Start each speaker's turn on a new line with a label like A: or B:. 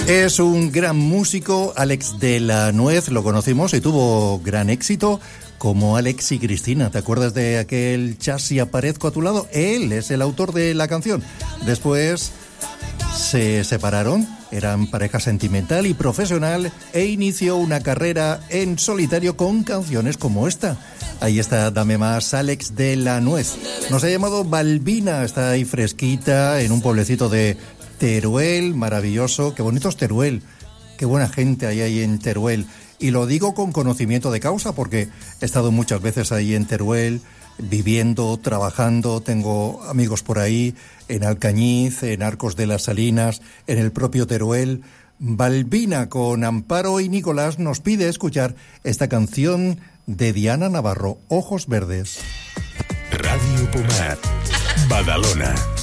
A: Es un gran músico, Alex de la Nuez, lo conocimos y tuvo gran éxito como Alex y Cristina. ¿Te acuerdas de aquel Chas y aparezco a tu lado? Él es el autor de la canción. Después se separaron, eran pareja sentimental y profesional e inició una carrera en solitario con canciones como esta. Ahí está, Dame Más, Alex de la Nuez. Nos ha llamado Balbina, está ahí fresquita en un pueblecito de Teruel, maravilloso. Qué bonito es Teruel, qué buena gente hay ahí en Teruel. Y lo digo con conocimiento de causa porque he estado muchas veces ahí en Teruel, viviendo, trabajando. Tengo amigos por ahí, en Alcañiz, en Arcos de las Salinas, en el propio Teruel. Balbina con Amparo y Nicolás nos pide escuchar esta canción de Diana Navarro, Ojos Verdes.
B: Radio Pomar, Badalona.